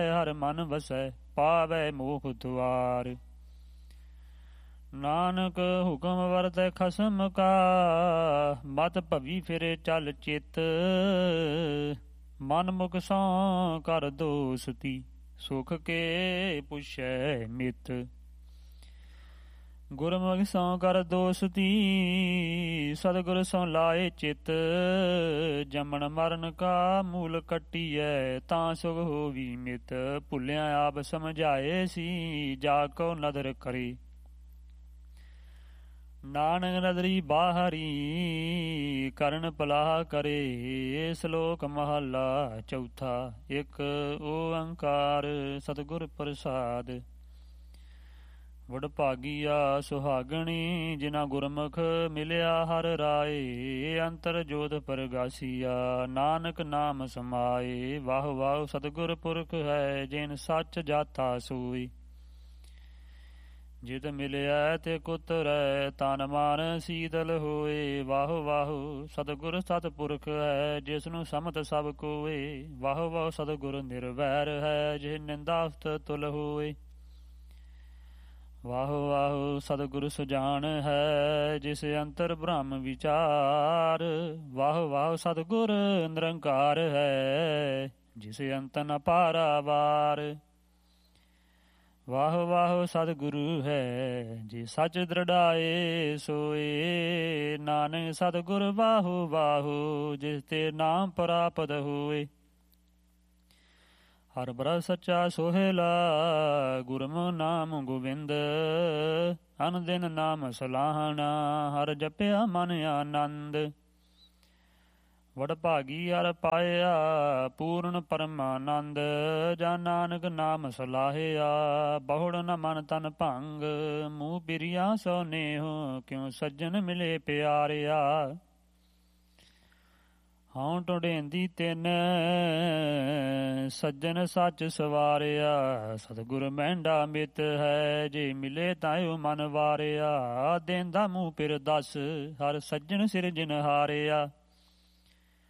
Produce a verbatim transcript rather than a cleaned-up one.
ਹਰ ਮਨ ਵਸੈ ਪਾਵੈ ਮੋਖ ਦੁਆਰ। ਨਾਨਕ ਹੁਕਮ ਵਰਤੈ ਖਸਮ ਕਾ ਮਤ ਭਵੀ ਫਿਰੇ ਚਲ ਚਿਤ। ਮਨ ਮੁਖ ਸੌ ਕਰ ਦੋਸਤੀ ਸੁਖ ਕੇ ਪੁਛੈ ਮਿਤ। ਗੁਰਮੁਖ ਸੌ ਕਰ ਦੋਸਤੀ ਸਤਿਗੁਰ ਸੌ ਲਾਏ ਚਿਤ। ਜੰਮਣ ਮਰਨ ਕਾ ਮੂਲ ਕੱਟੀਐ ਤਾਂ ਸੁਖ ਹੋਵੀ ਮਿਤ। ਭੁੱਲਿਆ ਆਪ ਸਮਝਾਏ ਸੀ ਜਾ ਕੋ ਨਦਰ ਕਰੇ। ਨਾਨਕ ਨਦਰੀ ਬਾਹਰੀ ਕਰਨ ਪਲਾਹ ਕਰੇ। ਸ਼ਲੋਕ ਮਹਲਾ ਚੌਥਾ। ਇੱਕ ਓੰਕਾਰ ਸਤਿਗੁਰ ਪ੍ਰਸਾਦ। ਵਡਭਾਗੀਆ ਸੁਹਾਗਣੀ ਜਿਨਾ ਗੁਰਮੁਖ ਮਿਲਿਆ ਹਰ ਰਾਏ। ਅੰਤਰ ਜੋਤ ਪ੍ਰਗਾਸੀਆ ਨਾਨਕ ਨਾਮ ਸਮਾਏ। ਵਾਹ ਵਾਹ ਸਤਿਗੁਰ ਪੁਰਖ ਹੈ ਜਿਨ ਸੱਚ ਜਾਤਾ ਸੋਈ। ਜਿਤ ਮਿਲਿਆ ਤੇ ਕੁਤਰੈ ਤਨ ਮਨ ਸੀਤਲ ਹੋਏ। ਵਾਹ ਵਾਹ ਸਤਿਗੁਰ ਸਤਿਪੁਰਖ ਹੈ ਜਿਸਨੂੰ ਸਮਤ ਸਭ ਕੋਏ। ਵਾਹ ਵਾਹ ਸਤਿਗੁਰ ਨਿਰਵੈਰ ਹੈ ਜਿਹ ਨਿੰਦਾਸਤ ਤੁਲ ਹੋਏ। ਵਾਹ ਵਾਹ ਸਤਿਗੁਰ ਸੁਜਾਨ ਹੈ ਜਿਸ ਅੰਤਰ ਬ੍ਰਹਮ ਵਿਚਾਰ। ਵਾਹ ਵਾਹ ਸਤਿਗੁਰ ਨਿਰੰਕਾਰ ਹੈ ਜਿਸ ਅੰਤ ਨ ਪਾਰਾਵਾਰ। ਵਾਹ ਵਾਹ ਸਤਿਗੁਰੂ ਹੈ ਜੇ ਸੱਚ ਦ੍ਰਿੜਾਏ ਸੋਏ। ਨਾਨਕ ਸਤਿਗੁਰ ਵਾਹੋ ਵਾਹੋ ਜਿਸ ਤੇ ਨਾਮ ਪ੍ਰਾਪਤ ਹੋਏ। ਹਰ ਬਰ ਸੱਚਾ ਸੋਹਿਲਾ ਗੁਰਮੁ ਨਾਮ ਗੋਬਿੰਦ। ਅਨ ਦਿਨ ਨਾਮ ਸਲਾਹਣਾ ਹਰ ਜਪਿਆ ਮਨ ਆਨੰਦ। ਵਡਭਾਗੀ ਹਰ ਪਾਇਆ ਪੂਰਨ ਪਰਮਾਨੰਦ। ਜਾਂ ਨਾਨਕ ਨਾਮ ਸਲਾਹਿਆ ਬਹੁੜ ਨ ਮਨ ਤਨ ਭੰਗ। ਮੂੰਹ ਪਿਰੀਆ ਸੋ ਨੇਹੁ ਕਿਉ ਸੱਜਣ ਮਿਲੇ ਪਿਆਰਿਆ। ਹਉ ਟੁੰਡੇਂਦੀ ਤਿੰਨ ਸੱਜਣ ਸੱਚ ਸਵਾਰਿਆ। ਸਤਿਗੁਰ ਮਹਿੰਡਾ ਮਿਤ ਹੈ ਜੇ ਮਿਲੇ ਤਾਇਓ ਮਨ ਵਾਰਿਆ। ਦੇਂਦਾ ਮੂੰਹ ਪਿਰ ਦਸ ਹਰ ਸੱਜਣ ਸਿਰਜਣ ਹਾਰਿਆ।